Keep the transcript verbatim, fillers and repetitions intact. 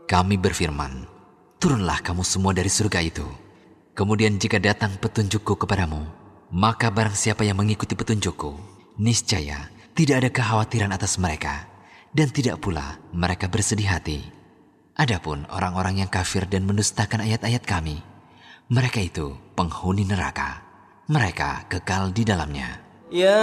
Kami berfirman, turunlah kamu semua dari surga itu. Kemudian jika datang petunjukku kepadamu, maka barang siapa yang mengikuti petunjukku, niscaya tidak ada kekhawatiran atas mereka, dan tidak pula mereka bersedih hati. Adapun orang-orang yang kafir dan mendustakan ayat-ayat kami, mereka itu penghuni neraka. Mereka kekal di dalamnya. Ya